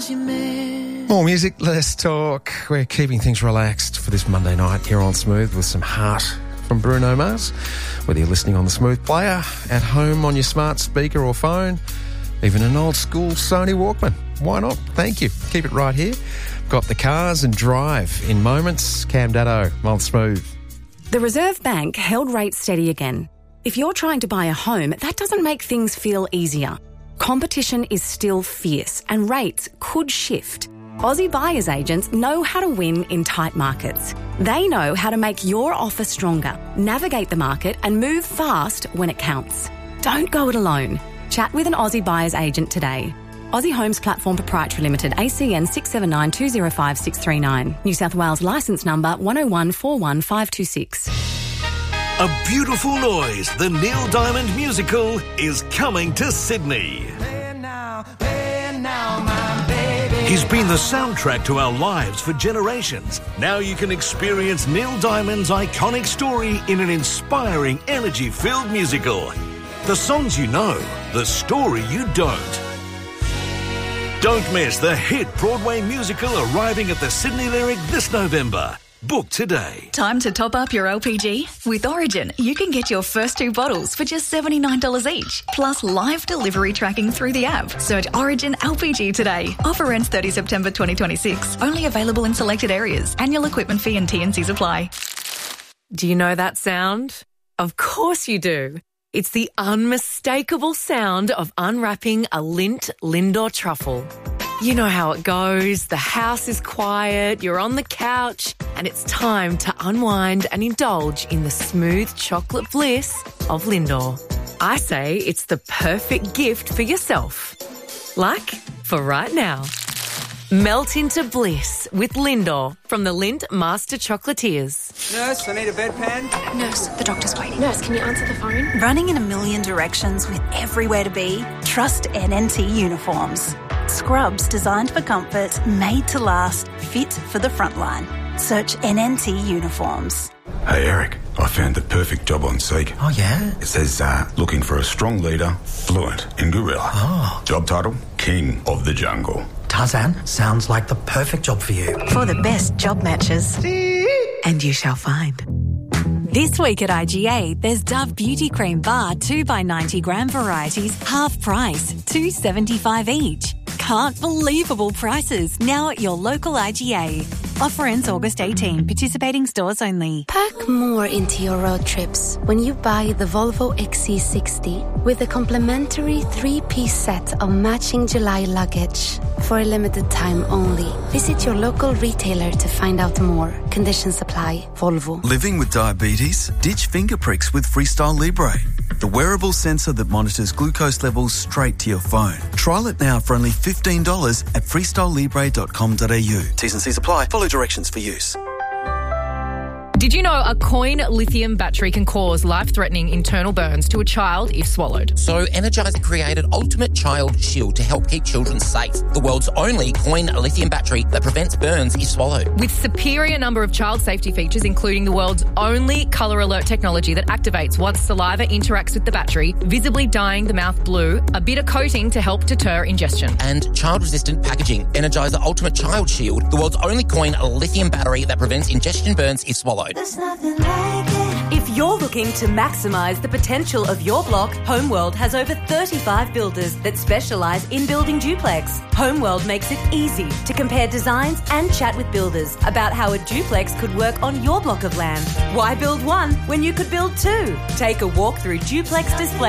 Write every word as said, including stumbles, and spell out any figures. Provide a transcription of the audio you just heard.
More music, less talk. We're keeping things relaxed for this Monday night here on Smooth with some heart from Bruno Mars. Whether you're listening on the Smooth player, at home on your smart speaker or phone, even an old school Sony Walkman. Why not? Thank you. Keep it right here. Got the cars and drive in moments. Cam Daddo on Smooth. The Reserve Bank held rates steady again. If you're trying to buy a home, that doesn't make things feel easier. Competition is still fierce and rates could shift. Aussie buyers agents know how to win in tight markets. They know how to make your offer stronger, navigate the market and move fast when it counts. Don't go it alone. Chat with an Aussie buyer's agent today. Aussie Homes Platform Proprietary Limited, A C N six seven nine two zero five six three nine. New South Wales licence number one oh one four one five two six. A Beautiful Noise, the Neil Diamond musical, is coming to Sydney. Play now, play now, my baby. He's been the soundtrack to our lives for generations. Now you can experience Neil Diamond's iconic story in an inspiring, energy-filled musical. The songs you know, the story you don't. Don't miss the hit Broadway musical arriving at the Sydney Lyric this November. Book today. Time to top up your L P G? With Origin, you can get your first two bottles for just seventy-nine dollars each, plus live delivery tracking through the app. Search Origin L P G today. Offer ends thirtieth September twenty twenty-six. Only available in selected areas. Annual equipment fee and T and Cs apply. Do you know that sound? Of course you do. It's the unmistakable sound of unwrapping a Lindt Lindor truffle. You know how it goes. The house is quiet, you're on the couch, and it's time to unwind and indulge in the smooth chocolate bliss of Lindor. I say it's the perfect gift for yourself. Like for right now. Melt into bliss with Lindor from the Lindt Master Chocolatiers. Nurse, I need a bedpan. Nurse, the doctor's waiting. Nurse, can you answer the phone? Running in a million directions with everywhere to be? Trust N N T Uniforms. Scrubs designed for comfort, made to last, fit for the front line. Search N N T Uniforms. Hey Eric, I found the perfect job on Seek. Oh yeah? It says uh, looking for a strong leader, fluent in gorilla. Oh. Job title, King of the Jungle. Tarzan, sounds like the perfect job for you. For the best job matches. And you shall find. This week at I G A, there's Dove Beauty Cream Bar two by ninety gram varieties, half price, two dollars seventy-five each. Can't believable prices now at your local I G A. Offer ends August eighteenth. Participating stores only. Pack more into your road trips when you buy the Volvo X C sixty with a complimentary three-piece set of matching July luggage. For a limited time only. Visit your local retailer to find out more. Conditions apply. Volvo. Living with diabetes? Ditch finger pricks with Freestyle Libre. The wearable sensor that monitors glucose levels straight to your phone. Trial it now for only fifteen dollars at freestyle libre dot com dot a u. T's and C's apply. Follow directions for use. Did you know a coin lithium battery can cause life-threatening internal burns to a child if swallowed? So Energizer created Ultimate Child Shield to help keep children safe. The world's only coin lithium battery that prevents burns if swallowed. With superior number of child safety features, including the world's only colour alert technology that activates once saliva interacts with the battery, visibly dyeing the mouth blue, a bitter coating to help deter ingestion. And child-resistant packaging. Energizer Ultimate Child Shield, the world's only coin lithium battery that prevents ingestion burns if swallowed. There's nothing like it. If you're looking to maximise the potential of your block, Homeworld has over thirty-five builders that specialise in building duplex. Homeworld makes it easy to compare designs and chat with builders about how a duplex could work on your block of land. Why build one when you could build two? Take a walk through Duplex Display